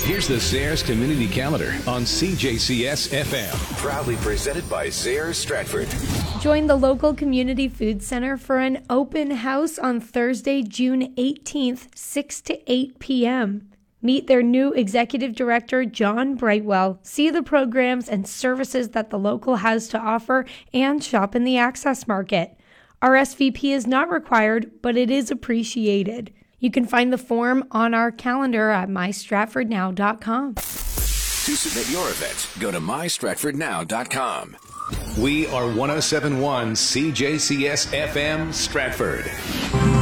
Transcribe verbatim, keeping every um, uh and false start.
Here's the Sayers Community Calendar on C J C S F M. Proudly presented by Sayers Stratford. Join the local community food center for an open house on Thursday, June eighteenth, six to eight p.m. Meet their new executive director, John Brightwell. See the programs and services that the local has to offer and shop in the Access Market. R S V P is not required, but it is appreciated. You can find the form on our calendar at my stratford now dot com. To submit your event, go to my stratford now dot com. We are one oh seven point one C J C S F M Stratford.